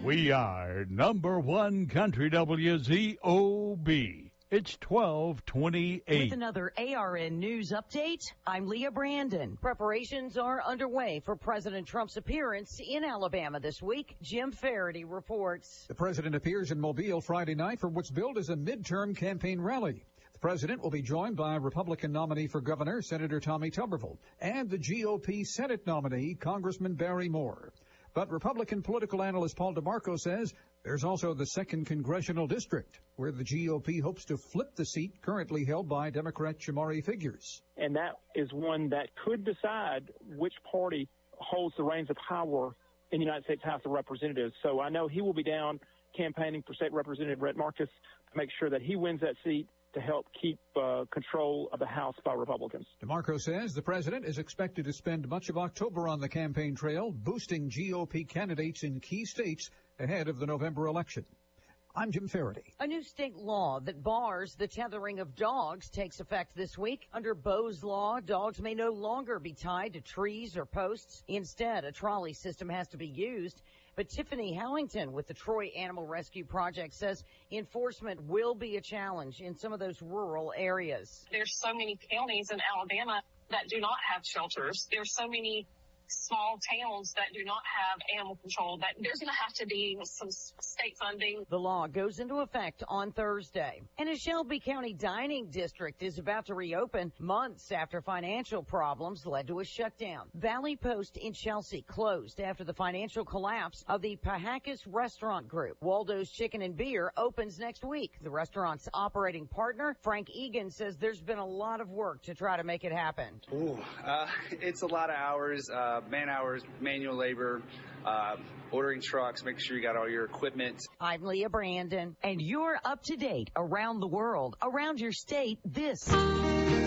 We are number one country WZOB. It's 12:28. With another ARN News update, I'm Leah Brandon. Preparations are underway for President Trump's appearance in Alabama this week. Jim Faraday reports. The president appears in Mobile Friday night for what's billed as a midterm campaign rally. The president will be joined by Republican nominee for governor, Senator Tommy Tuberville, and the GOP Senate nominee, Congressman Barry Moore. But Republican political analyst Paul DeMarco says there's also the 2nd Congressional District, where the GOP hopes to flip the seat currently held by Democrat Shamari Figures. And that is one that could decide which party holds the reins of power in the United States House of Representatives. So I know he will be down campaigning for State Representative Brett Marcus to make sure that he wins that seat to help keep control of the House by Republicans. DeMarco says the president is expected to spend much of October on the campaign trail, boosting GOP candidates in key states ahead of the November election. I'm Jim Faraday. A new state law that bars the tethering of dogs takes effect this week. Under Bo's law, dogs may no longer be tied to trees or posts. Instead, a trolley system has to be used. But Tiffany Howington with the Troy Animal Rescue Project says enforcement will be a challenge in some of those rural areas. There's so many counties in Alabama that do not have shelters. There's so many small towns that do not have animal control that there's going to have to be some state funding. The law goes into effect on Thursday. And a Shelby County dining district is about to reopen months after financial problems led to a shutdown. Valley Post in Chelsea closed after the financial collapse of the Pahacus Restaurant Group. Waldo's Chicken and Beer opens next week. The restaurant's operating partner, Frank Egan, says there's been a lot of work to try to make it happen. It's a lot of hours. Man hours, manual labor, ordering trucks, making sure you got all your equipment. I'm Leah Brandon, and you're up to date around the world, around your state, this